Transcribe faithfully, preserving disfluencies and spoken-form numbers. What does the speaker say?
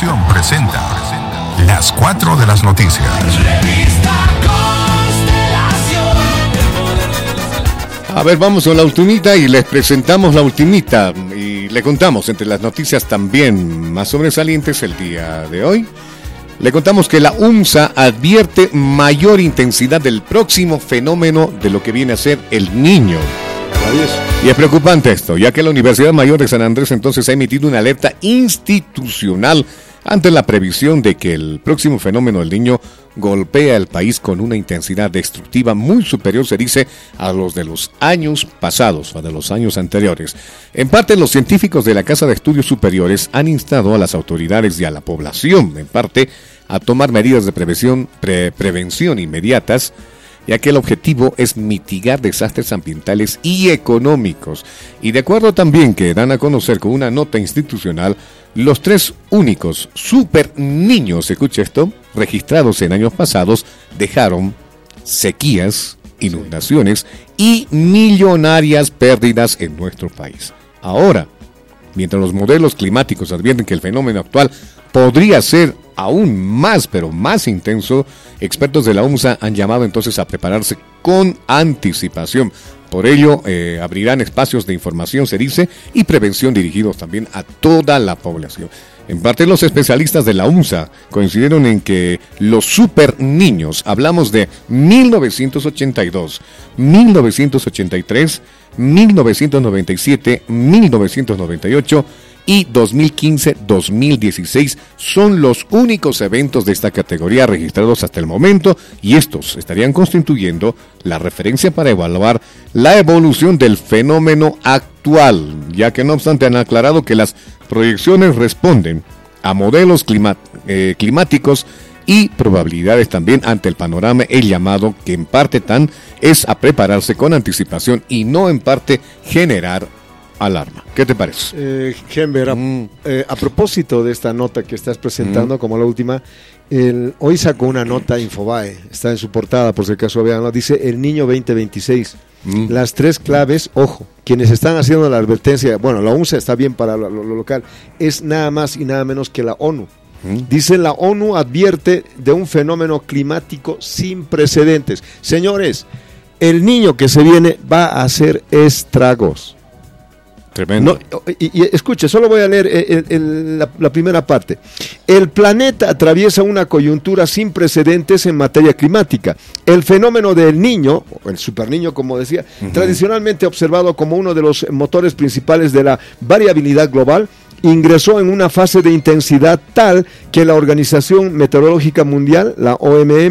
Constelación presenta Las cuatro de las noticias. A ver, vamos con la ultimita y les presentamos la ultimita y le contamos entre las noticias también más sobresalientes el día de hoy. Le contamos que la UNSA advierte mayor intensidad del próximo fenómeno de lo que viene a ser el Niño. Y es preocupante esto, ya que la Universidad Mayor de San Andrés entonces ha emitido una alerta institucional ante la previsión de que el próximo fenómeno del Niño golpea el país con una intensidad destructiva muy superior, se dice, a los de los años pasados o de los años anteriores. En parte, los científicos de la Casa de Estudios Superiores han instado a las autoridades y a la población, en parte, a tomar medidas de prevención, pre- prevención inmediatas, ya que el objetivo es mitigar desastres ambientales y económicos. Y de acuerdo también que dan a conocer con una nota institucional, los tres únicos super niños, escucha esto, registrados en años pasados, dejaron sequías, inundaciones y millonarias pérdidas en nuestro país. Ahora, mientras los modelos climáticos advierten que el fenómeno actual podría ser aún más, pero más intenso, expertos de la UNSA han llamado entonces a prepararse con anticipación. Por ello, eh, abrirán espacios de información, se dice, y prevención dirigidos también a toda la población. En parte, los especialistas de la UNSA coincidieron en que los super niños, hablamos de mil novecientos ochenta y dos, mil novecientos ochenta y tres, mil novecientos noventa y siete, mil novecientos noventa y ocho y dos mil quince a dos mil dieciséis son los únicos eventos de esta categoría registrados hasta el momento, y estos estarían constituyendo la referencia para evaluar la evolución del fenómeno actual, ya que no obstante han aclarado que las proyecciones responden a modelos clima- eh, climáticos y probabilidades también ante el panorama, el llamado que en parte tan es a prepararse con anticipación y no en parte generar alarma. ¿Qué te parece? Eh, Gember, a, Mm. eh, a propósito de esta nota que estás presentando, Mm. como la última, el, hoy sacó una nota Infobae, está en su portada por si acaso vean, ¿no? Dice El Niño veinte veintiséis. Mm. Las tres claves, ojo, quienes están haciendo la advertencia, bueno, la UNSA está bien para lo, lo, lo local, es nada más y nada menos que la ONU. Mm. Dice la ONU advierte de un fenómeno climático sin precedentes. Señores, el Niño que se viene va a hacer estragos. Tremendo. No, y, y escuche, solo voy a leer el, el, la, la primera parte. El planeta atraviesa una coyuntura sin precedentes en materia climática. El fenómeno del Niño, o el superniño como decía, uh-huh. tradicionalmente observado como uno de los motores principales de la variabilidad global, ingresó en una fase de intensidad tal que la Organización Meteorológica Mundial, la O M